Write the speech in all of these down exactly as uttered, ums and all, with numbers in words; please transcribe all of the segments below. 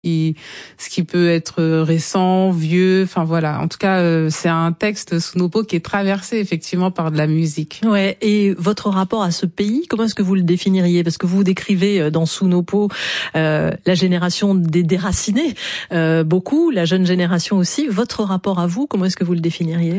qui, ce qui peut être récent, vieux, enfin voilà. En tout cas, euh, c'est un texte sous nos peaux qui est traversé effectivement par de la musique. Ouais. Et votre rapport à ce pays, comment est-ce que vous le définiriez? Parce que vous décrivez dans Sous nos peaux euh, la génération des déracinés, euh, beaucoup, la jeune génération aussi. Votre rapport à vous, comment est-ce que vous le définiriez?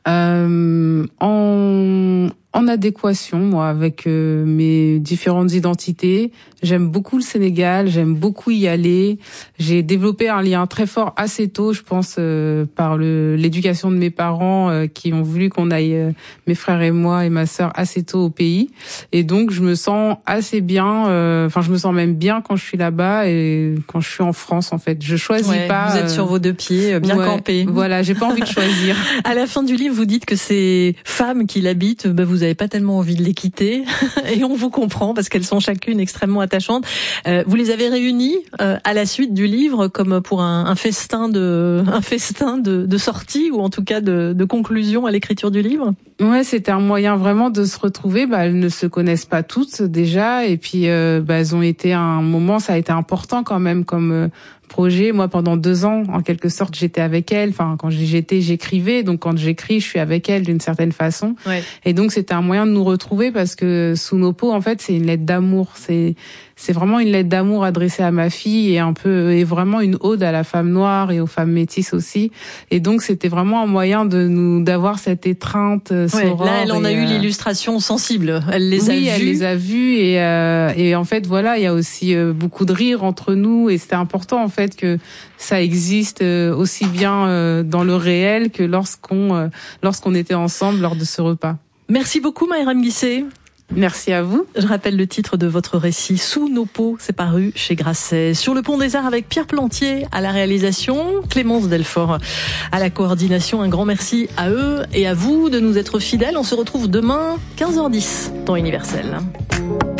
Euh, en, en adéquation, moi, avec euh, mes différentes identités. J'aime beaucoup le Sénégal, j'aime beaucoup y aller. J'ai développé un lien très fort assez tôt, je pense, euh, par le, l'éducation de mes parents euh, qui ont voulu qu'on aille, euh, mes frères et moi et ma sœur, assez tôt au pays. Et donc, je me sens assez bien, euh, enfin, je me sens même bien quand je suis là-bas et quand je suis en France, en fait. Je choisis ouais, pas. Vous êtes euh, sur vos deux pieds, bien ouais, campés. Voilà, j'ai pas envie de choisir. À la fin du livre, vous dites que ces femmes qui l'habitent, bah, vous avez pas tellement envie de les quitter. Et on vous comprend parce qu'elles sont chacune extrêmement attachantes. Euh, vous les avez réunies euh, à la suite du livre comme pour un, un festin de, un festin de, de sortie ou en tout cas de, de conclusion à l'écriture du livre. Ouais, c'était un moyen vraiment de se retrouver. Bah, elles ne se connaissent pas toutes déjà, et puis euh, bah, elles ont été à un moment, ça a été important quand même comme euh, projet. Moi, pendant deux ans, en quelque sorte, j'étais avec elles. Enfin, quand j'étais, j'écrivais. Donc, quand j'écris, je suis avec elles d'une certaine façon. Ouais. Et donc, c'était un moyen de nous retrouver parce que Sous nos peaux, en fait, c'est une lettre d'amour. C'est c'est vraiment une lettre d'amour adressée à ma fille et un peu et vraiment une ode à la femme noire et aux femmes métisses aussi. Et donc, c'était vraiment un moyen de nous d'avoir cette étreinte. Ouais, là, elle en a et, eu euh, l'illustration sensible. Elle les oui, a vues. elle les a vues et euh, et en fait, voilà, il y a aussi euh, beaucoup de rire entre nous et c'était important en fait que ça existe euh, aussi bien euh, dans le réel que lorsqu'on euh, lorsqu'on était ensemble lors de ce repas. Merci beaucoup, Mayram Guissé. Merci à vous. Je rappelle le titre de votre récit, Sous nos peaux, c'est paru chez Grasset. Sur le Pont des Arts avec Pierre Plantier à la réalisation, Clémence Delfort à la coordination. Un grand merci à eux et à vous de nous être fidèles. On se retrouve demain, quinze heures dix, temps universel.